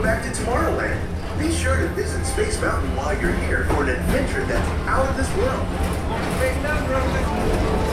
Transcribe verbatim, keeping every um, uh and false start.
back to Tomorrowland. Be sure to visit Space Mountain while you're here for an adventure that's out of this world.